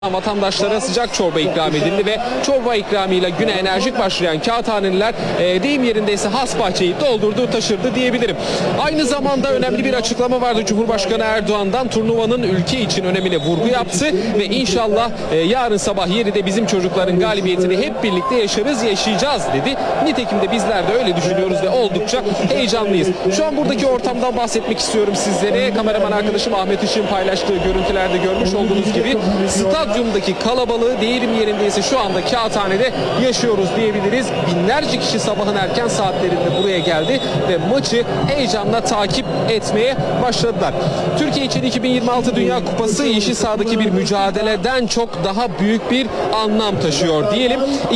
Vatandaşlara sıcak çorba ikram edildi ve çorba ikramıyla güne enerjik başlayan kağıthaneliler deyim yerindeyse has bahçeyi doldurdu taşırdı diyebilirim. Aynı zamanda önemli bir açıklama vardı Cumhurbaşkanı Erdoğan'dan. Turnuvanın ülke için önemine vurgu yaptı ve inşallah yarın sabah yeri de bizim çocukların galibiyetini hep birlikte yaşayacağız dedi. Nitekim de bizler de öyle düşünüyoruz ve oldukça heyecanlıyız. Şu an buradaki ortamdan bahsetmek istiyorum sizlere. Kameraman arkadaşım Ahmet Işık'ın paylaştığı görüntülerde görmüş olduğunuz gibi stadyumdaki kalabalığı deyim yerindeyse şu anda kağıthanede yaşıyoruz diyebiliriz. Binlerce kişi sabahın erken saatlerinde buraya geldi ve maçı heyecanla takip etmeye başladılar. Türkiye için 2026 Dünya Kupası yeşil sahadaki bir mücadeleden çok daha büyük bir anlam taşıyor diyelim.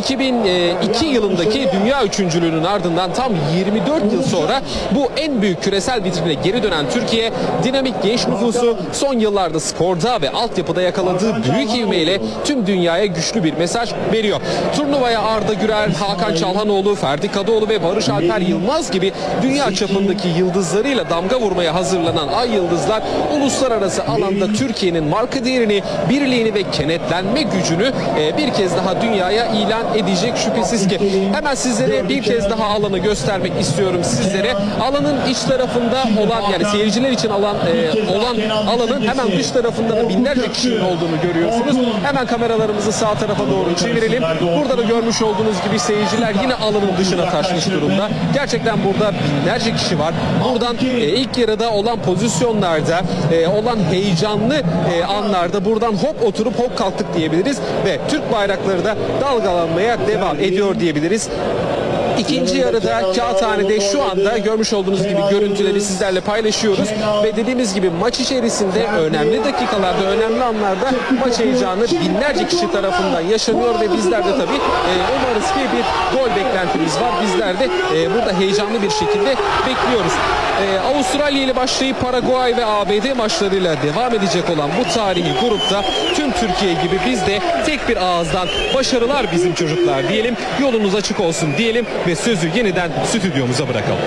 2002 yılındaki dünya üçüncülüğünün ardından tam 24 yıl sonra bu en büyük küresel vitrine geri dönen Türkiye, dinamik genç nüfusu son yıllarda sporda ve altyapıda yakaladığı büyük ivmeyle tüm dünyaya güçlü bir mesaj veriyor. Turnuvaya Arda Güler, Hakan Çalhanoğlu, Ferdi Kadıoğlu ve Barış Alper Yılmaz gibi dünya çapındaki yıldızlarıyla damga vurmaya hazırlanan Ay Yıldızlar uluslararası alanda Türkiye'nin marka değerini, birliğini ve kenetlenme gücünü bir kez daha dünyaya ilan edecek şüphesiz ki. Hemen sizlere bir kez daha alanı göstermek istiyorum sizlere. Alanın iç tarafında olan, yani seyirciler için olan alanın hemen dış tarafında da binlerce kişinin olduğunu görüyorsunuz. Hemen kameralarımızı sağ tarafa doğru çevirelim. Burada da görmüş olduğunuz gibi seyirciler yine alanın dışına taşmış durumda. Gerçekten burada binlerce kişi var. Buradan ilk yarıda olan pozisyonlarda, olan heyecanlı anlarda buradan hop oturup hop kalktık diyebiliriz ve Türk bayrakları da dalgalanmaya devam ediyor diyebiliriz. İkinci yarıda kağıthanede şu anda görmüş olduğunuz gibi görüntüleri sizlerle paylaşıyoruz ve dediğimiz gibi maç içerisinde önemli dakikalarda, önemli anlarda maç heyecanı binlerce kişi tarafından yaşanıyor ve bizler de tabii umarız ki bir gol beklentimiz var. Bizler de burada heyecanlı bir şekilde bekliyoruz. Avustralya ile başlayıp Paraguay ve ABD maçlarıyla devam edecek olan bu tarihi grupta tüm Türkiye gibi biz de tek bir ağızdan başarılar bizim çocuklar diyelim, yolunuz açık olsun diyelim ve sözü yeniden stüdyomuza bırakalım.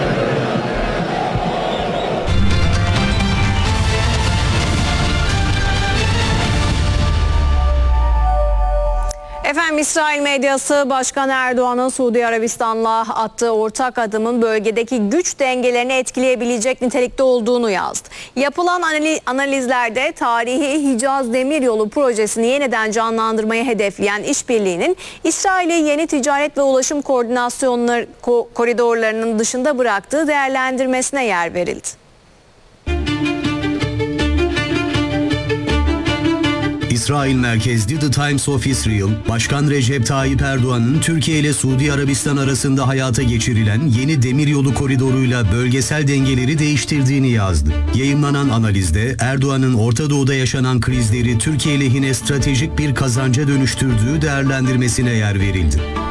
Efendim, İsrail medyası Başkan Erdoğan'ın Suudi Arabistan'la attığı ortak adımın bölgedeki güç dengelerini etkileyebilecek nitelikte olduğunu yazdı. Yapılan analizlerde tarihi Hicaz Demiryolu projesini yeniden canlandırmayı hedefleyen işbirliğinin İsrail'i yeni ticaret ve ulaşım koridorlarının dışında bıraktığı değerlendirmesine yer verildi. İsrail merkezli The Times of Israel, Başkan Recep Tayyip Erdoğan'ın Türkiye ile Suudi Arabistan arasında hayata geçirilen yeni demiryolu koridoruyla bölgesel dengeleri değiştirdiğini yazdı. Yayımlanan analizde Erdoğan'ın Orta Doğu'da yaşanan krizleri Türkiye lehine stratejik bir kazanca dönüştürdüğü değerlendirmesine yer verildi.